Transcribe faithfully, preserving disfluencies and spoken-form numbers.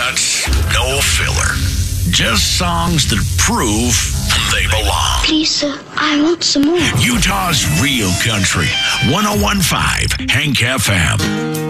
guts, no filler. Just songs that prove they belong. Please, sir, I want some more. Utah's real country. one oh one point five Hank F M.